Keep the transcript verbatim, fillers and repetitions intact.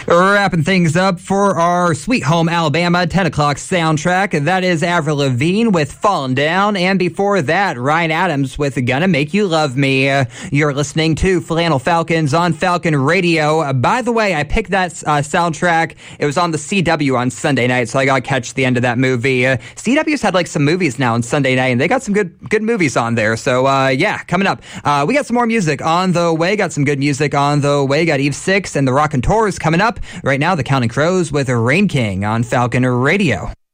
Wrapping things up for our Sweet Home Alabama ten o'clock soundtrack. That is Avril Lavigne with Falling Down. And before that, Ryan Adams with Gonna Make You Love Me. Uh, you're listening to Flannel Falcons on Falcon Radio. Uh, by the way, I picked that uh, soundtrack. It was on the C W on Sunday night, so I got to catch the end of that movie. Uh, C W's had like some movies now on Sunday night, and they got some good good movies on there. So uh, yeah, coming up. Uh, we got some more music on the way. Got some good music on the way. Got Eve Six and the Rockin' Tours coming up. Right now, the Counting Crows with Rain King on Falcon Radio.